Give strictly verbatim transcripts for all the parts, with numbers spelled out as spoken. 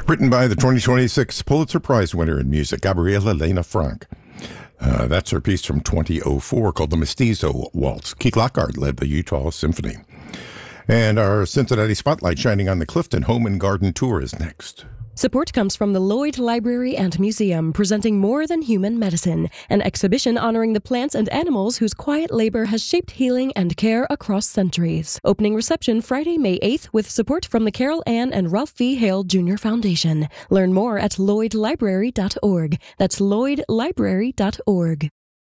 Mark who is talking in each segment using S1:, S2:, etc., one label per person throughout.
S1: Written by the twenty twenty-six Pulitzer Prize winner in music, Gabriela Lena Frank. Uh, that's her piece from twenty oh four called The Mestizo Waltz. Keith Lockhart led the Utah Symphony. And our Cincinnati Spotlight shining on the Clifton Home and Garden Tour is next.
S2: Support comes from the Lloyd Library and Museum, presenting More Than Human Medicine, an exhibition honoring the plants and animals whose quiet labor has shaped healing and care across centuries. Opening reception Friday, May eighth, with support from the Carol Ann and Ralph V. Hale Junior Foundation. Learn more at lloyd library dot org. That's lloyd library dot org.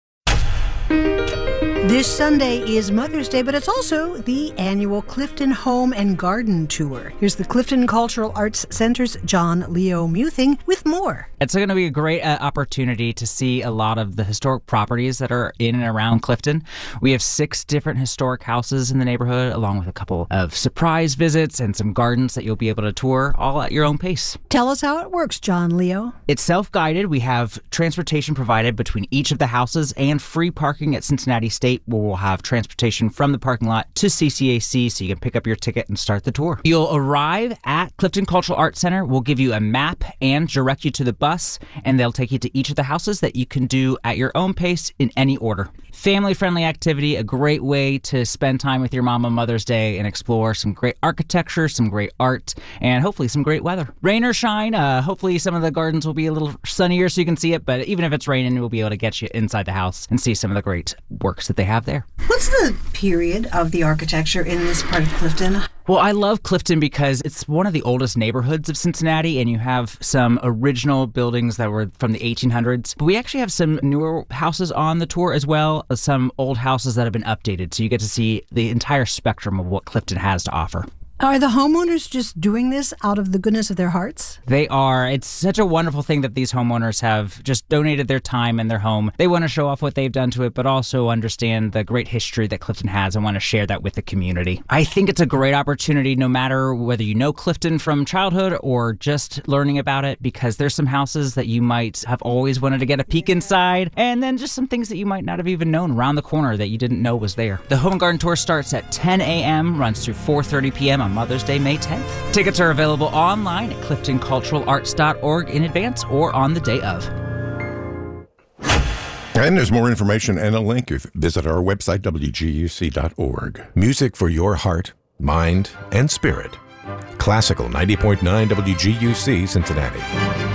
S3: This Sunday is Mother's Day, but it's also the annual Clifton Home and Garden Tour. Here's the Clifton Cultural Arts Center's John Leo Muthing with more.
S4: It's going to be a great uh, opportunity to see a lot of the historic properties that are in and around Clifton. We have six different historic houses in the neighborhood, along with a couple of surprise visits and some gardens that you'll be able to tour, all at your own pace.
S3: Tell us how it works, John Leo.
S4: It's self-guided. We have transportation provided between each of the houses and free parking at Cincinnati State, where we'll have transportation from the parking lot to C C A C so you can pick up your ticket and start the tour. You'll arrive at Clifton Cultural Arts Center. We'll give you a map and direct you to the bus, and they'll take you to each of the houses that you can do at your own pace in any order. Family-friendly activity, a great way to spend time with your mom on Mother's Day and explore some great architecture, some great art, and hopefully some great weather. Rain or shine, uh, hopefully some of the gardens will be a little sunnier so you can see it, but even if it's raining, we'll be able to get you inside the house and see some of the great works that they have there.
S3: What's the period of the architecture in this part of Clifton?
S4: Well, I love Clifton because it's one of the oldest neighborhoods of Cincinnati, and you have some original buildings that were from the eighteen hundreds. But we actually have some newer houses on the tour as well as some old houses that have been updated. So you get to see the entire spectrum of what Clifton has to offer.
S3: Are the homeowners just doing this out of the goodness of their hearts?
S4: They are. It's such a wonderful thing that these homeowners have just donated their time and their home. They want to show off what they've done to it, but also understand the great history that Clifton has and want to share that with the community. I think it's a great opportunity no matter whether you know Clifton from childhood or just learning about it, because there's some houses that you might have always wanted to get a peek inside, and then just some things that you might not have even known around the corner that you didn't know was there. The Home and Garden Tour starts at ten a.m., runs through four thirty p.m. on Mother's Day, May tenth. Tickets are available online at clifton cultural arts dot org in advance or on the day of.
S1: And there's more information and a link if you visit our website, w g u c dot org. Music for your heart, mind, and spirit. Classical ninety point nine W G U C, Cincinnati.